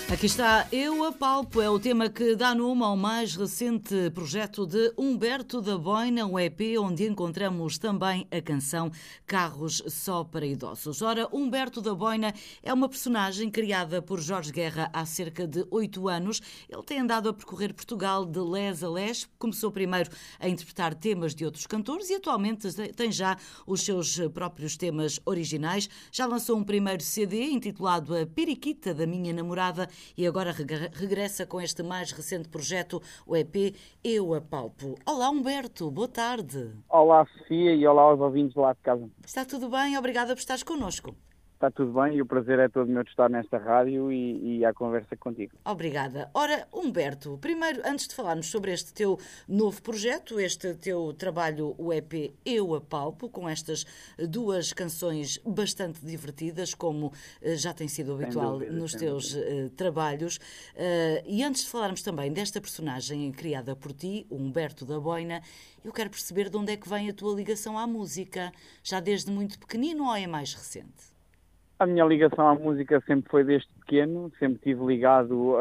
Aqui está Eu Apalpo, é o tema que dá nome ao mais recente projeto de Humberto da Boina, um EP onde encontramos também a canção Carros Só para Idosos. Ora, Humberto da Boina é uma personagem criada por Jorge Guerra há cerca de 8 anos. Ele tem andado a percorrer Portugal de les a les, começou primeiro a interpretar temas de outros cantores e atualmente tem já os seus próprios temas originais. Já lançou um primeiro CD intitulado A Periquita da Minha Namorada e agora regressa com este mais recente projeto, o EP Eu Apalpo. Olá, Humberto, boa tarde. Olá, Sofia, e olá aos ouvintes lá de casa. Está tudo bem? Obrigada por estares connosco. Está tudo bem e o prazer é todo meu de estar nesta rádio e à conversa contigo. Obrigada. Ora, Humberto, primeiro, antes de falarmos sobre este teu novo projeto, este teu trabalho, o EP Eu Apalpo, com estas duas canções bastante divertidas, como já tem sido habitual nos teus trabalhos, e antes de falarmos também desta personagem criada por ti, o Humberto da Boina, eu quero perceber de onde é que vem a tua ligação à música, já desde muito pequenino ou é mais recente? A minha ligação à música sempre foi desde pequeno, sempre estive ligado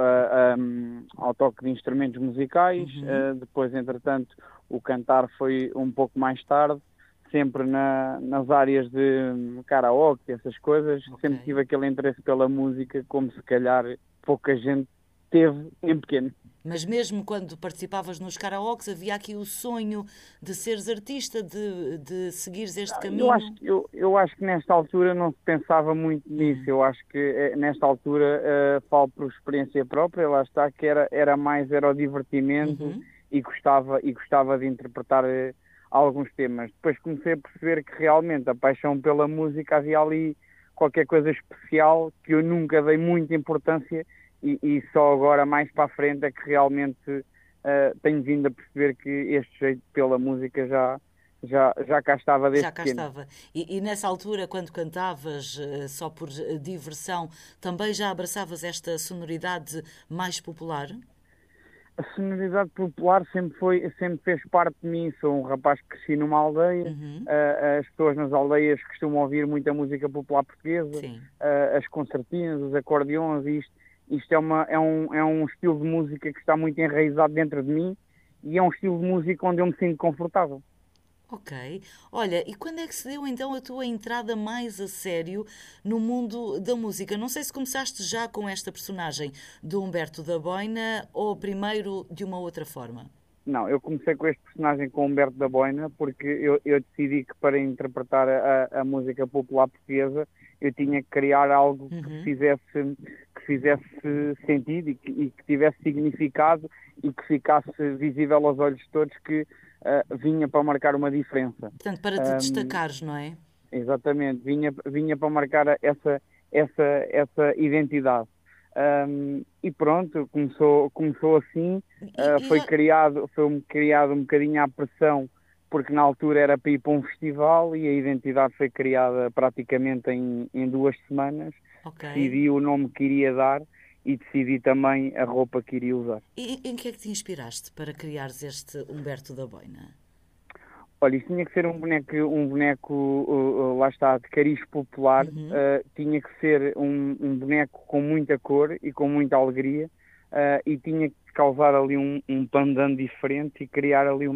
ao toque de instrumentos musicais, depois, entretanto, o cantar foi um pouco mais tarde, sempre nas áreas de karaoke, essas coisas, sempre tive aquele interesse pela música, como se calhar pouca gente teve em pequeno. Mas mesmo quando participavas nos karaokes, havia aqui o sonho de seres artista, de seguires este caminho? Eu acho que nesta altura não se pensava muito nisso. Eu acho que nesta altura falo por experiência própria, lá está, que era o divertimento e gostava de interpretar alguns temas. Depois comecei a perceber que realmente a paixão pela música havia ali qualquer coisa especial que eu nunca dei muita importância. E só agora, mais para a frente, é que realmente tenho vindo a perceber que este jeito pela música já cá estava desde pequeno. Já cá estava. E nessa altura, quando cantavas só por diversão, também já abraçavas esta sonoridade mais popular? A sonoridade popular sempre fez parte de mim. Sou um rapaz que cresci numa aldeia. As pessoas nas aldeias costumam ouvir muita música popular portuguesa. As concertinas, os acordeões, isto é um estilo de música que está muito enraizado dentro de mim e é um estilo de música onde eu me sinto confortável. Ok. Olha, e quando é que se deu então a tua entrada mais a sério no mundo da música? Não sei se começaste já com esta personagem do Humberto da Boina ou primeiro de uma outra forma? Não, eu comecei com este personagem com Humberto da Boina porque eu decidi que para interpretar a música popular portuguesa eu tinha que criar algo que fizesse sentido e que tivesse significado e que ficasse visível aos olhos de todos que vinha para marcar uma diferença. Portanto, para te destacares, não é? Exatamente, vinha para marcar essa identidade. E pronto, começou assim, foi criado um bocadinho à pressão, porque na altura era para ir para um festival e a identidade foi criada praticamente em 2 semanas. Decidi o nome que iria dar e decidi também a roupa que iria usar. E em que é que te inspiraste para criares este Humberto da Boina? Olha, isto tinha que ser um boneco, lá está, de cariz popular. Tinha que ser um boneco com muita cor e com muita alegria e tinha que causar ali um pandan diferente e criar ali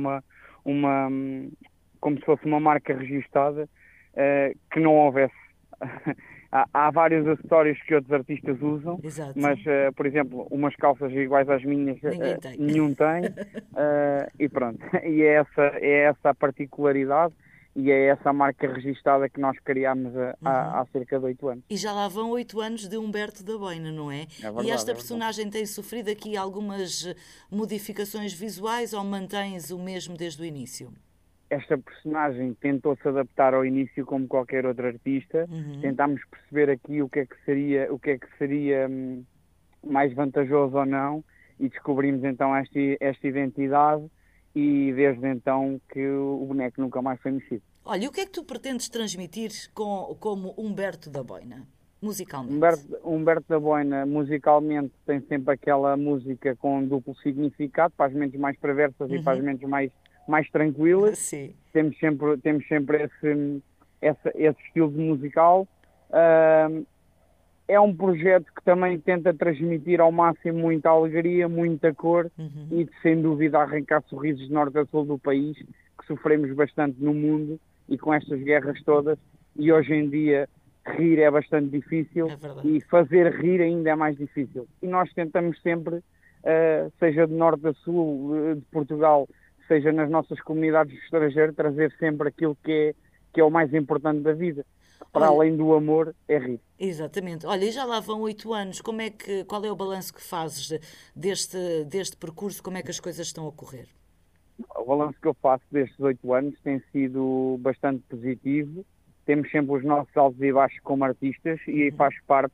como se fosse uma marca registada que não houvesse. Há vários acessórios que outros artistas usam, mas, por exemplo, umas calças iguais às minhas, nenhum tem, e pronto. E é essa a particularidade e é essa a marca registada que nós criámos há cerca de 8 anos. E já lá vão 8 anos de Humberto da Boina, não é? É verdade, e esta personagem tem sofrido aqui algumas modificações visuais ou mantém-se o mesmo desde o início? Esta personagem tentou-se adaptar ao início como qualquer outro artista. Tentámos perceber aqui o que é que seria mais vantajoso ou não e descobrimos então esta identidade e desde então que o boneco nunca mais foi mexido. Olha, e o que é que tu pretendes transmitir como Humberto da Boina, musicalmente? Humberto da Boina, musicalmente, tem sempre aquela música com duplo significado, para as mentes mais perversas e para as mentes mais tranquilas. Sim. Temos sempre esse estilo de musical. é um projeto que também tenta transmitir ao máximo muita alegria, muita cor e, sem dúvida, arrancar sorrisos de norte a sul do país, que sofremos bastante no mundo e com estas guerras todas. E hoje em dia rir é bastante difícil e fazer rir ainda é mais difícil. E nós tentamos sempre, seja de norte a sul de Portugal, seja nas nossas comunidades do estrangeiro, trazer sempre aquilo que é o mais importante da vida. Para além do amor, é rir. Exatamente. Olha, e já lá vão 8 anos. Qual é o balanço que fazes deste percurso? Como é que as coisas estão a correr? O balanço que eu faço destes 8 anos tem sido bastante positivo. Temos sempre os nossos altos e baixos como artistas e aí faz parte.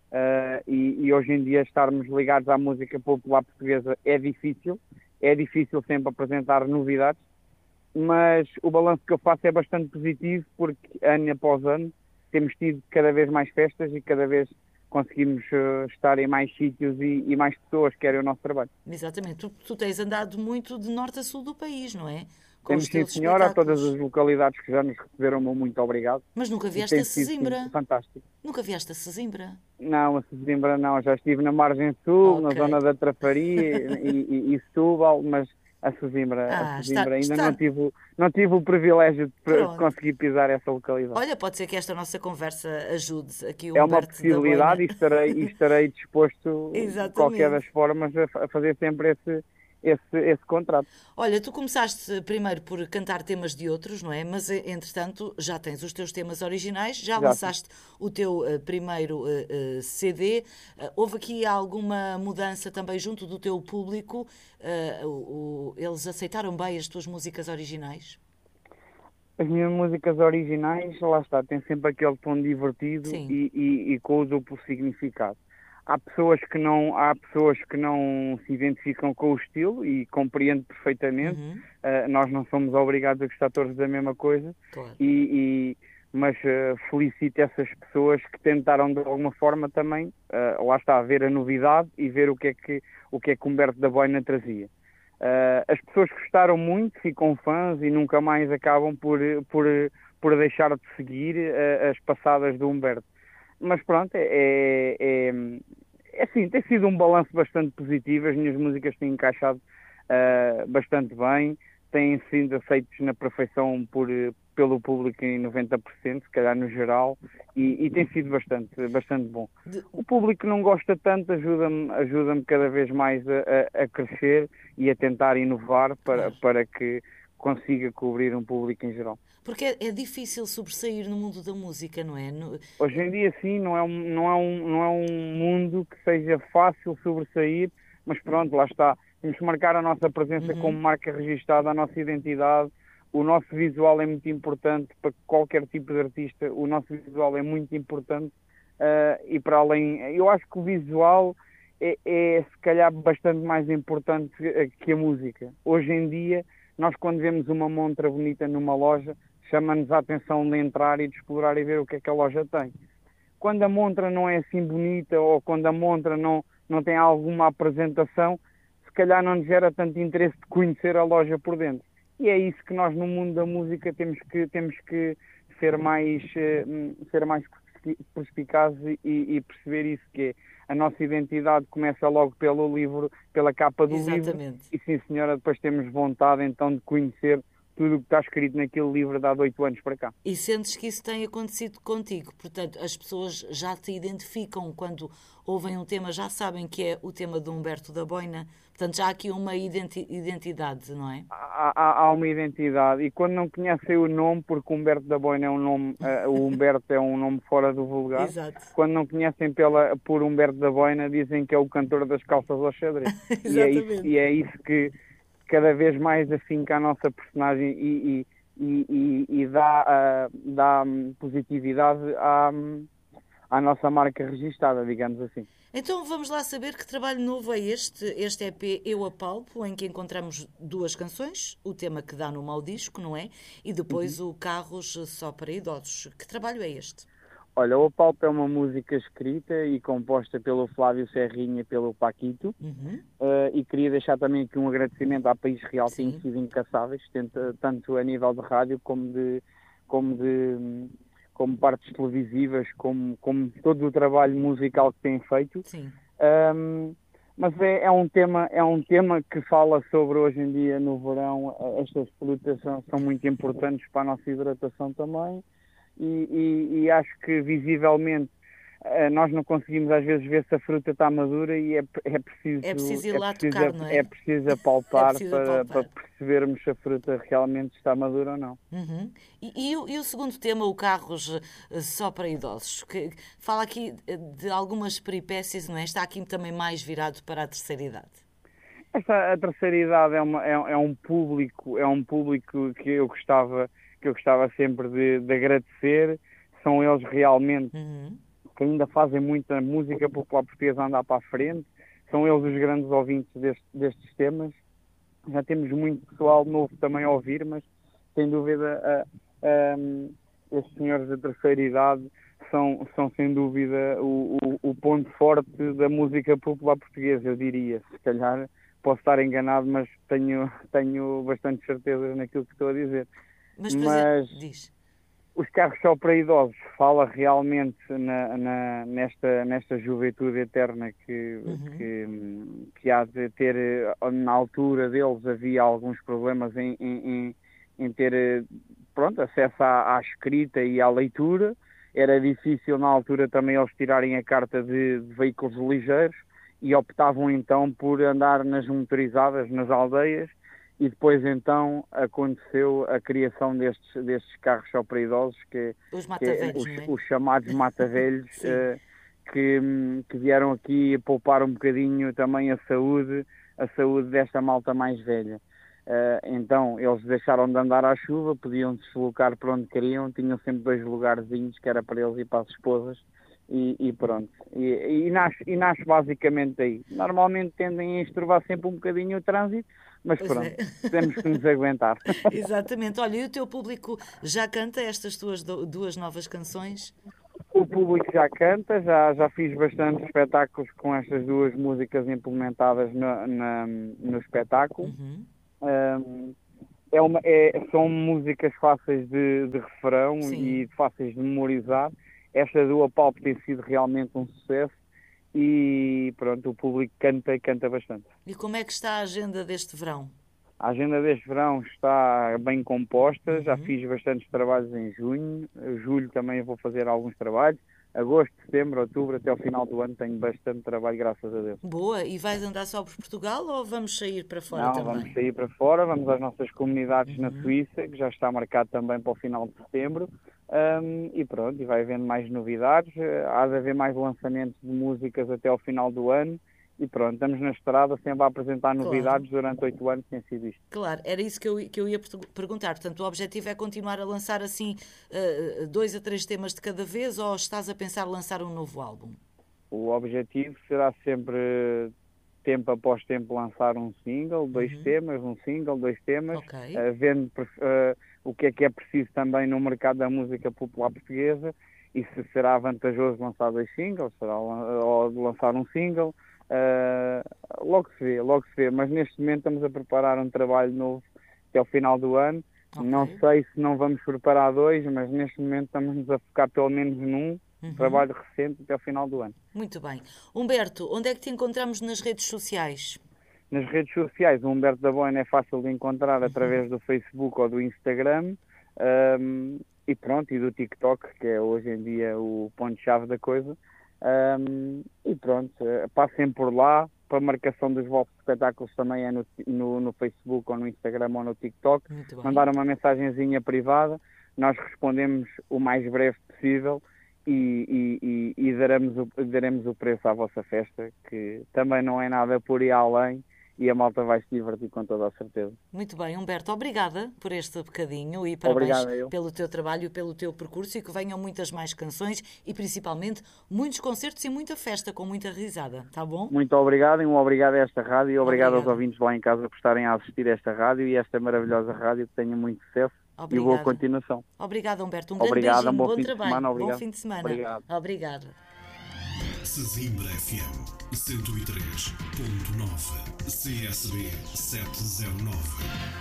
E hoje em dia estarmos ligados à música popular portuguesa é difícil. É difícil sempre apresentar novidades. Mas o balanço que eu faço é bastante positivo porque ano após ano temos tido cada vez mais festas e cada vez conseguimos estar em mais sítios e mais pessoas querem o nosso trabalho. Exatamente. Tu tens andado muito de norte a sul do país, não é? Temos, sim, senhora, a todas as localidades que já nos receberam, muito obrigado. Mas nunca vieste a Sesimbra? Fantástico. Nunca vieste a Sesimbra? Não, a Sesimbra não. Já estive na margem sul, na zona da Trafaria e Setúbal, mas a Sesimbra ainda não tive o privilégio de conseguir pisar essa localidade. Olha, pode ser que esta nossa conversa ajude aqui o É uma possibilidade e estarei disposto, de qualquer das formas, a fazer sempre esse contrato. Olha, tu começaste primeiro por cantar temas de outros, não é? Mas, entretanto, já tens os teus temas originais, já lançaste o teu primeiro CD. Houve aqui alguma mudança também junto do teu público? Eles aceitaram bem as tuas músicas originais? As minhas músicas originais, lá está, têm sempre aquele tom divertido e com o duplo significado. Há pessoas que não se identificam com o estilo e compreendo perfeitamente. Nós não somos obrigados a gostar todos da mesma coisa, claro. mas felicito essas pessoas que tentaram de alguma forma também, lá está, ver a novidade e ver o que é que Humberto da Boina trazia. As pessoas gostaram muito, ficam fãs e nunca mais acabam por deixar de seguir as passadas do Humberto. Mas pronto, assim, tem sido um balanço bastante positivo, as minhas músicas têm encaixado bastante bem, têm sido aceitos na perfeição pelo público em 90%, se calhar no geral, e tem sido bastante bom. O público que não gosta tanto ajuda-me cada vez mais a crescer e a tentar inovar para que consiga cobrir um público em geral. Porque é difícil sobressair no mundo da música, não é? Hoje em dia, sim, não é um mundo que seja fácil sobressair, mas pronto, lá está. Temos que marcar a nossa presença como marca registada, a nossa identidade. O nosso visual é muito importante para qualquer tipo de artista. O nosso visual é muito importante e para além... Eu acho que o visual é se calhar bastante mais importante que a música. Hoje em dia, nós quando vemos uma montra bonita numa loja, chama-nos a atenção de entrar e de explorar e ver o que é que a loja tem. Quando a montra não é assim bonita ou quando a montra não tem alguma apresentação, se calhar não nos gera tanto interesse de conhecer a loja por dentro. E é isso que nós no mundo da música temos que ser mais perspicazes e perceber isso, que é a nossa identidade começa logo pelo livro, pela capa do livro. E sim, senhora, depois temos vontade então de conhecer tudo o que está escrito naquele livro de há 8 anos para cá. E sentes que isso tem acontecido contigo? Portanto, as pessoas já te identificam quando ouvem um tema, já sabem que é o tema de Humberto da Boina. Portanto, já há aqui uma identidade, não é? Há uma identidade. E quando não conhecem o nome, porque Humberto da Boina é um nome, o Humberto é um nome fora do vulgar. Exato. Quando não conhecem por Humberto da Boina, dizem que é o cantor das calças ao xadrez. e é isso que cada vez mais afinca a nossa personagem e dá positividade à nossa marca registada, digamos assim. Então vamos lá saber que trabalho novo é este EP Eu Apalpo, em que encontramos 2 canções, o tema que dá nome ao disco, não é? E depois o Carros Só para Idosos. Que trabalho é este? Olha, o Apalpo é uma música escrita e composta pelo Flávio Serrinha e pelo Paquito. E queria deixar também aqui um agradecimento à País Real, que têm sido incassáveis, tanto a nível de rádio como como partes televisivas, como todo o trabalho musical que têm feito. Sim. Mas é um tema que fala sobre, hoje em dia, no verão, estas frutas são muito importantes para a nossa hidratação também, e acho que visivelmente nós não conseguimos às vezes ver se a fruta está madura, e é preciso ir lá tocar, não é? É preciso apalpar, apalpar. para percebermos se a fruta realmente está madura ou não. Uhum. E o segundo tema, o Carros só para idosos, que fala aqui de algumas peripécias, não é? Está aqui também mais virado para a terceira idade. A terceira idade é um público que eu gostava sempre de agradecer. São eles realmente que ainda fazem muita música popular portuguesa a andar para a frente. São eles os grandes ouvintes destes temas. Já temos muito pessoal novo também a ouvir, mas sem dúvida estes senhores da terceira idade são sem dúvida o ponto forte da música popular portuguesa, eu diria. Se calhar posso estar enganado, mas tenho bastante certeza naquilo que estou a dizer. Mas diz. Os Carros só para idosos fala realmente nesta juventude eterna que há de ter. Na altura deles havia alguns problemas em ter acesso à escrita e à leitura. Era difícil na altura também eles tirarem a carta de veículos ligeiros, e optavam então por andar nas motorizadas, nas aldeias. E depois então aconteceu a criação destes carros só para idosos, os chamados mata-velhos, que vieram aqui poupar um bocadinho também a saúde desta malta mais velha. Então eles deixaram de andar à chuva, podiam deslocar para onde queriam, tinham sempre 2 lugarzinhos que era para eles e para as esposas. E pronto, e nasce basicamente aí. Normalmente tendem a estrovar sempre um bocadinho o trânsito, mas pronto, temos que nos aguentar. Exatamente. Olha, e o teu público já canta estas tuas 2 novas canções? O público já canta, já fiz bastantes espetáculos com estas 2 músicas implementadas no espetáculo. São músicas fáceis de refrão. Sim. E fáceis de memorizar. Esta do Apalpo tem sido realmente um sucesso e pronto, o público canta bastante. E como é que está a agenda deste verão? A agenda deste verão está bem composta, já fiz bastantes trabalhos em junho, julho também vou fazer alguns trabalhos, agosto, setembro, outubro, até ao final do ano tenho bastante trabalho, graças a Deus. Boa, e vais andar só por Portugal ou vamos sair para fora também? Não, vamos sair para fora, vamos às nossas comunidades na Suíça, que já está marcado também para o final de setembro. E pronto, e vai havendo mais novidades, há de haver mais lançamentos de músicas até ao final do ano, e pronto, estamos na estrada sempre a apresentar novidades. Claro. Durante 8 anos tem sido isto. Claro, era isso que eu ia perguntar. Portanto, o objetivo é continuar a lançar assim 2 a 3 temas de cada vez, ou estás a pensar lançar um novo álbum? O objetivo será sempre, tempo após tempo, lançar um single, 2 temas, um single, 2 temas, vendo o que é preciso também no mercado da música popular portuguesa, e se será vantajoso lançar 2 singles, ou lançar um single, logo se vê, mas neste momento estamos a preparar um trabalho novo até ao final do ano. Não sei se não vamos preparar 2, mas neste momento estamos a focar pelo menos num trabalho recente até ao final do ano. Muito bem. Humberto, onde é que te encontramos nas redes sociais? Nas redes sociais, o Humberto da Boina é fácil de encontrar através do Facebook ou do Instagram, e pronto, e do TikTok, que é hoje em dia o ponto-chave da coisa. E pronto, passem por lá. Para a marcação dos vossos espetáculos também é no Facebook ou no Instagram ou no TikTok. Mandar uma mensagenzinha privada, nós respondemos o mais breve possível e daremos o preço à vossa festa, que também não é nada por ir além, e a malta vai se divertir com toda a certeza. Muito bem, Humberto, obrigada por este bocadinho e parabéns pelo teu trabalho e pelo teu percurso, e que venham muitas mais canções e principalmente muitos concertos e muita festa com muita risada, tá bom? Muito obrigado, e um obrigado a esta rádio e obrigado aos ouvintes lá em casa por estarem a assistir a esta rádio e esta maravilhosa rádio, que tenha muito sucesso. Obrigada. E boa continuação. Obrigada, Humberto. Um grande beijinho, bom trabalho. Bom fim de semana. Obrigado. Sesimbra FM 103.9 CSB 709